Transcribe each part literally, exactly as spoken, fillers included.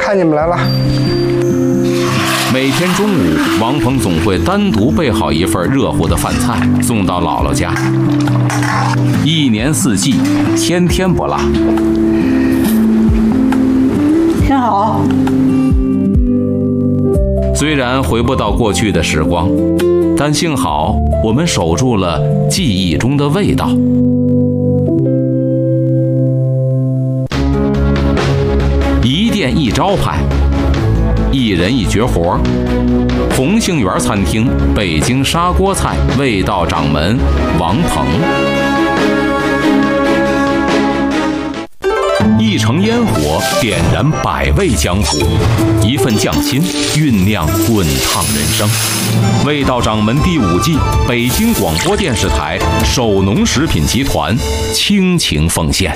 看你们来了。 每天中午，王鹏总会单独备好一份热乎的饭菜送到姥姥家，一年四季，天天不落。 挺好。 虽然回不到过去的时光，但幸好我们守住了记忆中的味道。一店一招牌，一人一绝活。红杏园餐厅北京砂锅菜味道掌门王鹏。一城烟火点燃百味江湖，一份匠心酝酿滚烫人生。味道掌门第五季，北京广播电视台首农食品集团倾情奉献。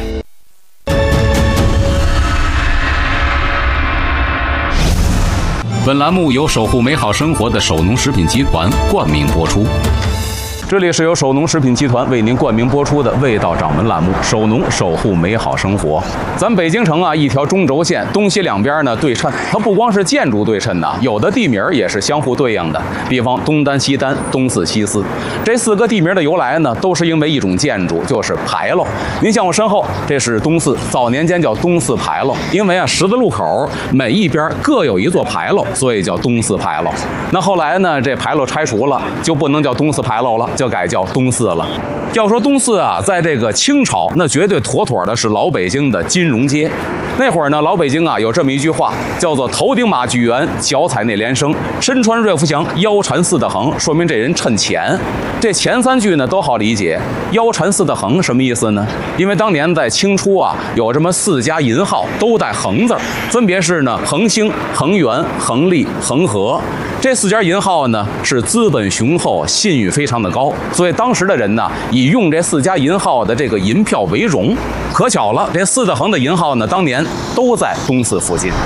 本栏目由守护美好生活的首农食品集团冠名播出。这里是由首农食品集团为您冠名播出的味道掌门栏目，首农守护美好生活。咱北京城啊，一条中轴线，东西两边呢对称，它不光是建筑对称的，有的地名也是相互对应的。比方东单、西单、东四、西四，这四个地名的由来呢，都是因为一种建筑，就是牌楼。您像我身后，这是东四，早年间叫东四牌楼，因为啊十字路口每一边各有一座牌楼，所以叫东四牌楼。那后来呢，这牌楼拆除了，就不能叫东四牌楼了，就改叫东四了。要说东四啊，在这个清朝，那绝对妥妥的是老北京的金融街。那会儿呢，老北京啊有这么一句话，叫做头顶马巨源，脚踩内联升，身穿瑞福祥，腰缠四的横，说明这人趁钱。这前三句呢都好理解，腰缠四的横什么意思呢？因为当年在清初啊，有这么四家银号都带横字，分别是呢恒兴、恒源、恒利、恒和。这四家银号呢是资本雄厚，信誉非常的高，所以当时的人呢以用这四家银号的这个银票为荣。可巧了，这四的横的银号呢，当年都在东四附近。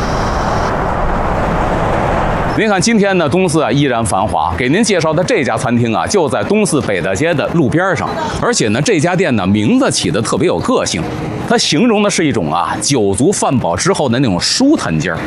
您看今天呢，东四啊依然繁华。给您介绍的这家餐厅啊，就在东四北大街的路边上，而且呢，这家店呢名字起得特别有个性，它形容的是一种啊酒足饭饱之后的那种舒坦劲儿。